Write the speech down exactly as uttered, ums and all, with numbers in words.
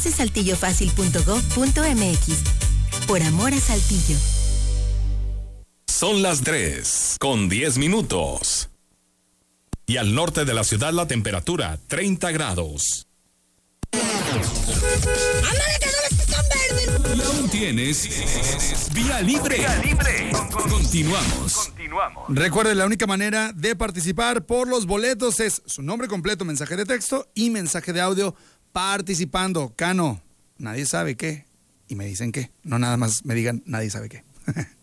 saltillo fácil punto gob punto eme equis. Por amor a Saltillo. Son las tres con diez minutos. Y al norte de la ciudad la temperatura treinta grados. Y aún tienes Vía Libre. Vía Libre. Continuamos. Continuamos. Recuerde, la única manera de participar por los boletos es su nombre completo, mensaje de texto y mensaje de audio participando. Cano, nadie sabe qué. Y me dicen qué. No nada más me digan, nadie sabe qué.